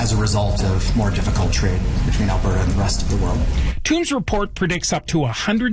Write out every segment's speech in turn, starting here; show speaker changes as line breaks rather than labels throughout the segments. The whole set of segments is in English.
as a result of more difficult trade between Alberta and the rest of the world.
TUM's report predicts up to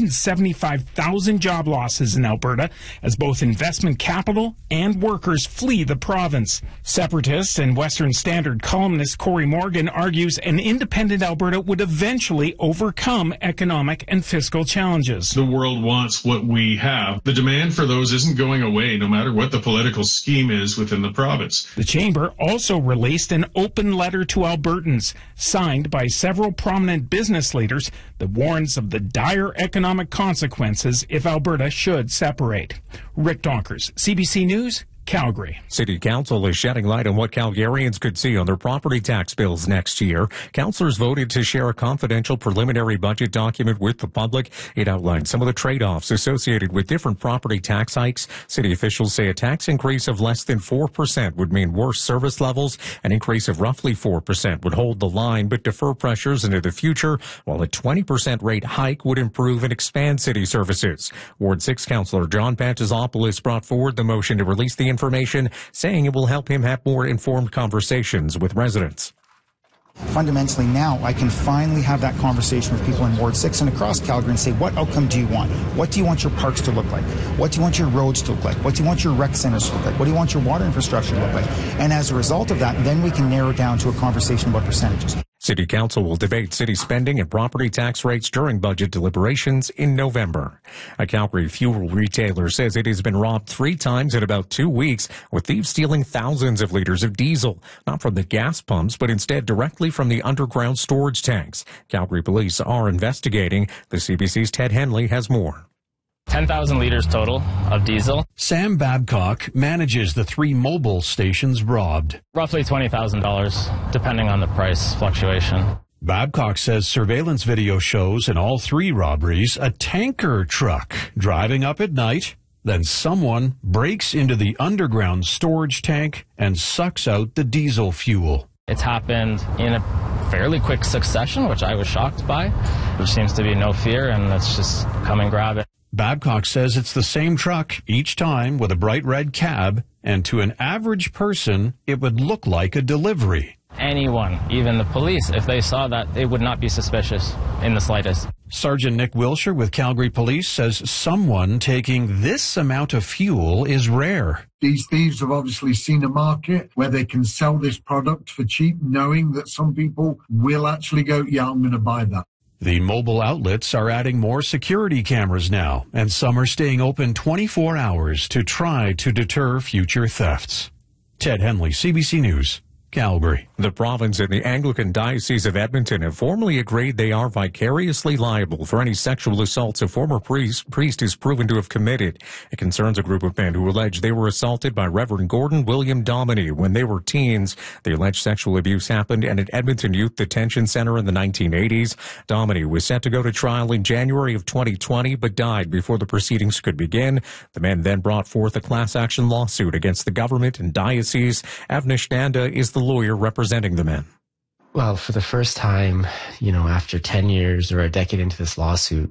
175,000 job losses in Alberta as both investment capital and workers flee the province. Separatist and Western Standard columnist Corey Morgan argues an independent Alberta would eventually overcome economic and fiscal challenges.
The world wants what we have. The demand for those isn't going away, no matter what the political scheme is within the province.
The Chamber also released an open letter to Albertans, signed by several prominent business leaders, that warns of the dire economic consequences if Alberta should separate. Rick Donkers, CBC News, Calgary.
City Council is shedding light on what Calgarians could see on their property tax bills next year. Councillors voted to share a confidential preliminary budget document with the public. It outlines some of the trade-offs associated with different property tax hikes. City officials say a tax increase of less than 4% would mean worse service levels. An increase of roughly 4% would hold the line but defer pressures into the future, while a 20% rate hike would improve and expand city services. Ward 6 Councillor John Pantazopoulos brought forward the motion to release the information, saying it will help him have more informed conversations with residents.
Fundamentally now, I can finally have that conversation with people in Ward 6 and across Calgary and say, what outcome do you want? What do you want your parks to look like? What do you want your roads to look like? What do you want your rec centers to look like? What do you want your water infrastructure to look like? And as a result of that, then we can narrow down to a conversation about percentages.
City Council will debate city spending and property tax rates during budget deliberations in November. A Calgary fuel retailer says it has been robbed 3 times in about 2 weeks, with thieves stealing thousands of liters of diesel, not from the gas pumps, but instead directly from the underground storage tanks. Calgary police are investigating. The CBC's Ted Henley has more.
10,000 liters total of diesel.
Sam Babcock manages the 3 mobile stations robbed.
Roughly $20,000, depending on the price fluctuation.
Babcock says surveillance video shows in all 3 robberies a tanker truck driving up at night. Then someone breaks into the underground storage tank and sucks out the diesel fuel.
It's happened in a fairly quick succession, which I was shocked by. There seems to be no fear, and it's just come and grab it.
Babcock says it's the same truck each time with a bright red cab, and to an average person, it would look like a delivery.
Anyone, even the police, if they saw that, they would not be suspicious in the slightest.
Sergeant Nick Wilshire with Calgary Police says someone taking this amount of fuel is rare.
These thieves have obviously seen a market where they can sell this product for cheap, knowing that some people will actually go, yeah, I'm going to buy that.
The mobile outlets are adding more security cameras now, and some are staying open 24 hours to try to deter future thefts. Ted Henley, CBC News, Calgary.
The province and the Anglican Diocese of Edmonton have formally agreed they are vicariously liable for any sexual assaults a former priest is proven to have committed. It concerns a group of men who allege they were assaulted by Reverend Gordon William Dominey when they were teens. The alleged sexual abuse happened at an Edmonton Youth Detention Center in the 1980s. Dominey was set to go to trial in January of 2020, but died before the proceedings could begin. The men then brought forth a class action lawsuit against the government and diocese. Avnish Nanda is the lawyer representing the men.
Well, for the first time, after 10 years or a decade into this lawsuit,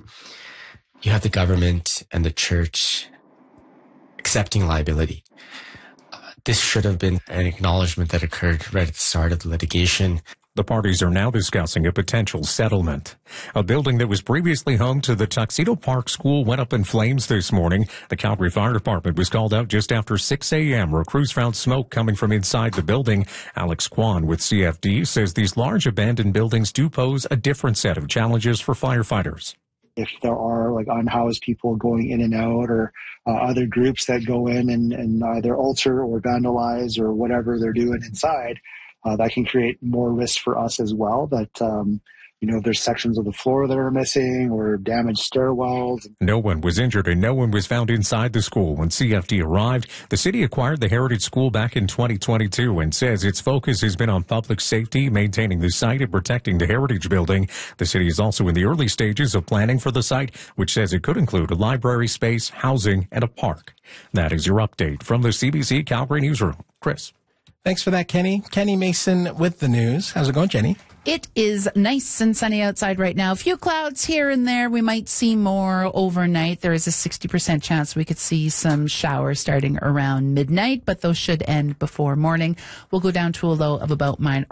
you have the government and the church accepting liability. This should have been an acknowledgement that occurred right at the start of the litigation.
The parties are now discussing a potential settlement. A building that was previously home to the Tuxedo Park School went up in flames this morning. The Calgary Fire Department was called out just after 6 a.m. where crews found smoke coming from inside the building. Alex Kwan with CFD says these large abandoned buildings do pose a different set of challenges for firefighters.
If there are unhoused people going in and out or other groups that go in and either alter or vandalize or whatever they're doing inside, that can create more risk for us as well, that, if there's sections of the floor that are missing or damaged stairwells.
No one was injured and no one was found inside the school when CFD arrived. The city acquired the Heritage School back in 2022 and says its focus has been on public safety, maintaining the site and protecting the Heritage Building. The city is also in the early stages of planning for the site, which says it could include a library space, housing, and a park. That is your update from the CBC Calgary Newsroom. Chris.
Thanks for that, Kenny. Kenny Mason with the news. How's it going, Jenny?
It is nice and sunny outside right now. A few clouds here and there. We might see more overnight. There is a 60% chance we could see some showers starting around midnight, but those should end before morning. We'll go down to a low of about